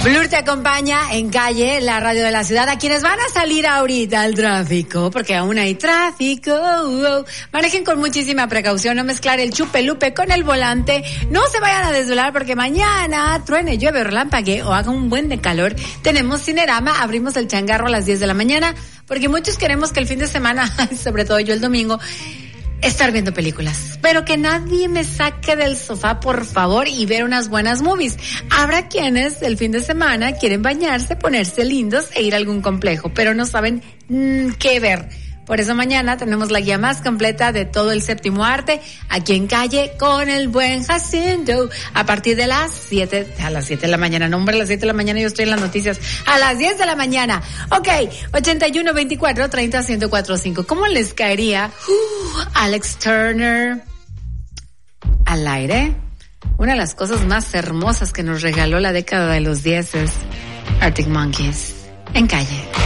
Blur te acompaña en Calle, la radio de la ciudad. A quienes van a salir ahorita al tráfico, porque aún hay tráfico, manejen con muchísima precaución, no mezclar el chupe-lupe con el volante, no se vayan a desvelar porque mañana truene, llueve, relampague o haga un buen de calor. Tenemos Cinerama, abrimos el changarro a las 10 de la mañana, porque muchos queremos que el fin de semana, sobre todo yo el domingo, estar viendo películas, pero que nadie me saque del sofá, por favor, y ver unas buenas movies. Habrá quienes el fin de semana quieren bañarse, ponerse lindos e ir a algún complejo, pero no saben qué ver. Por eso mañana tenemos la guía más completa de todo el séptimo arte aquí en Calle con el buen Jacinto a partir de las 7 de la mañana. No, hombre, a las 7 de la mañana yo estoy en las noticias. A las 10 de la mañana. Ok, 81 24 30 1045. ¿Cómo les caería Alex Turner al aire? Una de las cosas más hermosas que nos regaló la década de los 10 es Arctic Monkeys en Calle.